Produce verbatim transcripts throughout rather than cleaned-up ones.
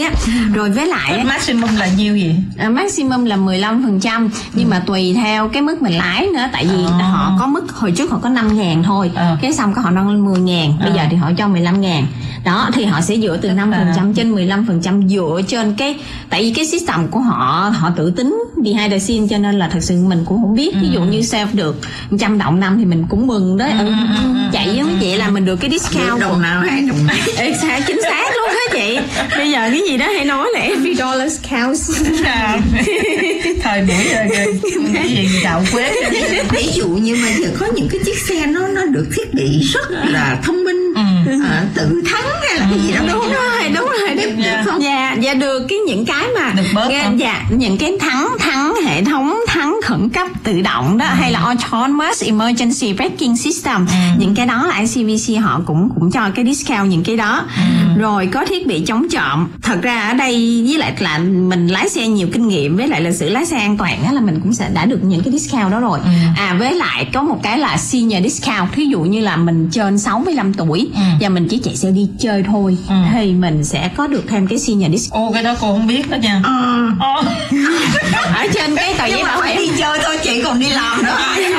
á. Rồi với lại á, maximum là nhiêu gì? À, maximum là mười lăm phần trăm, nhưng ừ. mà tùy theo cái mức mình lái nữa. Tại vì à. họ có mức, hồi trước họ có năm ngàn thôi, à. cái xong có họ nâng lên mười ngàn, bây à. giờ thì họ cho mười lăm ngàn. Đó, thì họ sẽ dựa từ năm phần trăm trên mười lăm phần trăm, dựa trên cái, tại vì cái system của họ, họ tự tính behind the scene, cho nên là thật sự mình cũng không biết. Ví dụ như sale được trăm đồng năm thì mình cũng mừng đó. ừ. Chạy với mấy chị là mình được cái discount đồng nào hai đồng nào. Chính xác luôn đó chị. Bây giờ cái gì đó hay nói là every dollar counts. Thời buổi cái gì đạo quét. Ví dụ như bây giờ có những cái chiếc xe nó nó được thiết bị rất là thông minh, ừ. à, tự thắng hay là cái gì đó. Đúng rồi, đúng rồi. Được, được không? Dạ, dạ được cái những cái mà được bớt không? Dạ, những cái thắng thắng hệ thống thắng khẩn cấp tự động đó, ừ. hay là autonomous emergency braking system, ừ. những cái đó là i xê bê xê họ cũng cũng cho cái discount những cái đó. ừ. Rồi có thiết bị chống trộm. Thật ra ở đây với lại là mình lái xe nhiều kinh nghiệm, với lại là sự lái xe an toàn đó, là mình cũng sẽ đã được những cái discount đó rồi. ừ. À, với lại có một cái là senior discount. Thí dụ như là mình trên sáu mươi lăm tuổi ừ. và mình chỉ chạy xe đi chơi thôi, ừ. thì mình sẽ có được thêm cái senior discount. Ô, cái đó cô không biết đó nha. ờ. ờ. Ở trên cái tờ giấy bảo hiểm đi chơi thôi, chị còn đi làm nữa.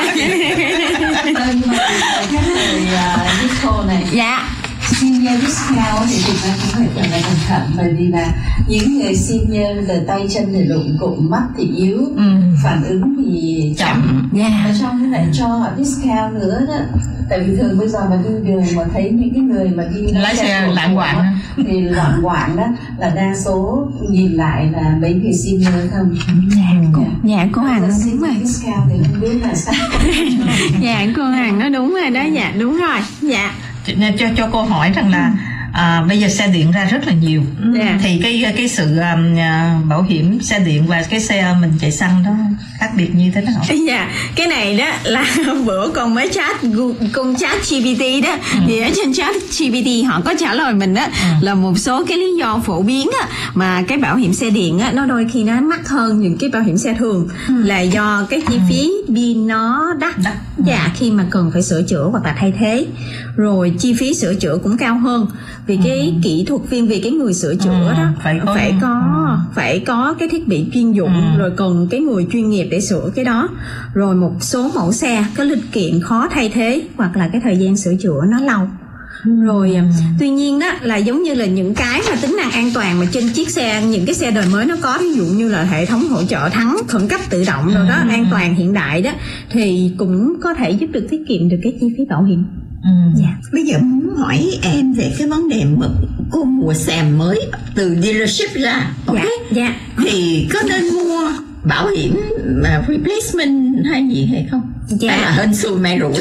Dạ. Senior discount thì thực ra cũng phải thật là cẩn thận, bởi vì là những người senior là tay chân thì lụng cụm, mắt thì yếu, ừ. phản ứng thì chậm, yeah. và trong cái lại cho họ discount nữa đó. Tại vì thường bây giờ mà đi đường mà thấy những cái người mà đi lái xe lạng quạng thì loạn quạng đó là đa số nhìn lại là mấy người senior không. Dạ cô, dạ cô Hằng nó đúng rồi. Discount thì không biết là sao. Dạ cô Hằng nó đúng rồi đó. Dạ đúng rồi. Dạ cho cho cô hỏi rằng là à, bây giờ xe điện ra rất là nhiều, yeah. thì cái cái sự um, bảo hiểm xe điện và cái xe mình chạy xăng đó khác biệt như thế nào? Dạ, cái này đó là bữa con mới chat con chat giê pê tê đó, ừ. thì ở trên chat giê pê tê họ có trả lời mình đó, ừ. là một số cái lý do phổ biến á, mà cái bảo hiểm xe điện á nó đôi khi nó mắc hơn những cái bảo hiểm xe thường, ừ. là do cái chi phí pin nó đắt, đắt. Dạ, khi mà cần phải sửa chữa hoặc là thay thế, rồi chi phí sửa chữa cũng cao hơn, vì cái ừ. kỹ thuật viên, vì cái người sửa chữa ừ, đó phải có phải có, ừ. phải có cái thiết bị chuyên dụng, ừ. rồi cần cái người chuyên nghiệp để sửa cái đó. Rồi một số mẫu xe có linh kiện khó thay thế, hoặc là cái thời gian sửa chữa nó lâu. Rồi ừ. tuy nhiên đó là giống như là những cái mà tính năng an toàn mà trên chiếc xe, những cái xe đời mới nó có, ví dụ như là hệ thống hỗ trợ thắng khẩn cấp tự động rồi đó, ừ. an toàn hiện đại đó, thì cũng có thể giúp được tiết kiệm được cái chi phí bảo hiểm. Ừ. Yeah. Bây giờ muốn hỏi em về cái vấn đề mà cô mua xe mới từ dealership ra, okay? Dạ, dạ. Thì có nên mua bảo hiểm mà replacement hay gì hay không? Dạ. Hay là hên xui may rủi?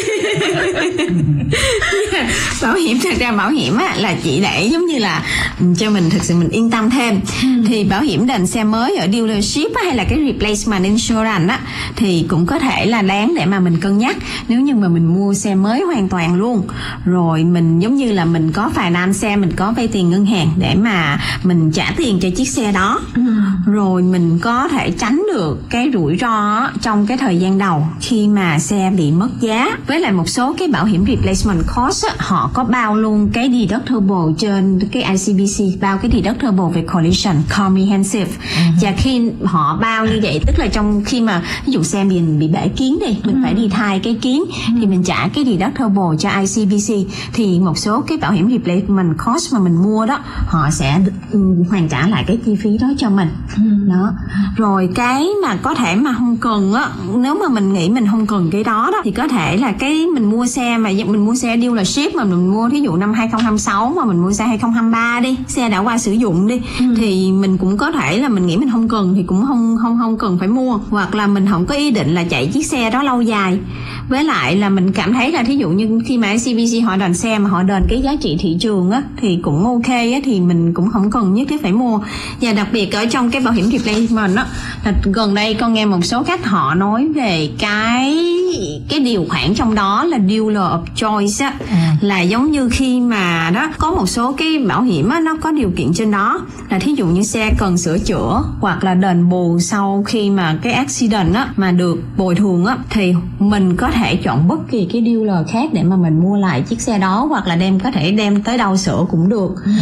Bảo hiểm, thật ra bảo hiểm á, là chỉ để giống như là cho mình thực sự mình yên tâm thêm. ừ. Thì bảo hiểm đền xe mới ở dealership á, hay là cái replacement insurance á, thì cũng có thể là đáng để mà mình cân nhắc. Nếu như mà mình mua xe mới hoàn toàn luôn, rồi mình giống như là mình có finance xe, mình có vay tiền ngân hàng để mà mình trả tiền cho chiếc xe đó, ừ. rồi mình có thể tránh được cái rủi ro trong cái thời gian đầu khi mà xe bị mất giá. Với lại một số cái bảo hiểm replacement cost á, họ có bao luôn cái deductible trên cái i xê bê xê, bao cái deductible về collision comprehensive. ừ. Và khi họ bao như vậy, tức là trong khi mà ví dụ xe mình bị bể kiến đi, mình ừ. phải đi thay cái kiến, ừ. thì mình trả cái deductible cho i xê bê xê, thì một số cái bảo hiểm replacement cost mà mình mua đó, họ sẽ um, hoàn trả lại cái chi phí đó cho mình. ừ. Đó. Rồi cái mà có thể mà không cần á, nếu mà mình nghĩ mình không cần cái đó đó, thì có thể là cái mình mua xe mà mình mua xe dealership mà mình mua thí dụ năm hai không hai sáu mà mình mua xe hai không hai ba đi, xe đã qua sử dụng đi, ừ. thì mình cũng có thể là mình nghĩ mình không cần thì cũng không không không cần phải mua, hoặc là mình không có ý định là chạy chiếc xe đó lâu dài. Với lại là mình cảm thấy là thí dụ như khi mà i xê bê xê họ đền xe mà họ đền cái giá trị thị trường á, thì cũng ok á, thì mình cũng không cần nhất thiết phải mua. Và đặc biệt ở trong cái bảo hiểm replacement á, là gần đây con nghe một số khách họ nói về cái cái điều khoản trong đó là dealer of choice á, à. là giống như khi mà đó có một số cái bảo hiểm á, nó có điều kiện trên đó là thí dụ như xe cần sửa chữa hoặc là đền bù sau khi mà cái accident á mà được bồi thường á, thì mình có thể chọn bất kỳ cái dealer khác để mà mình mua lại chiếc xe đó, hoặc là đem có thể đem tới đâu sửa cũng được.